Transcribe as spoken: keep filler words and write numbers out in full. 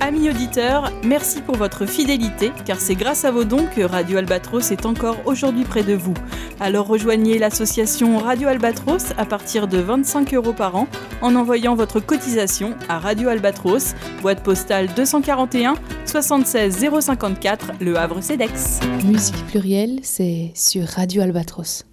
Amis auditeurs, merci pour votre fidélité, car c'est grâce à vos dons que Radio Albatros est encore aujourd'hui près de vous. Alors rejoignez l'association Radio Albatros à partir de vingt-cinq euros par an en envoyant votre cotisation à Radio Albatros, boîte postale deux cent quarante et un soixante-seize zéro cinquante-quatre, Le Havre-Cedex. Musique plurielle, c'est sur Radio Albatros.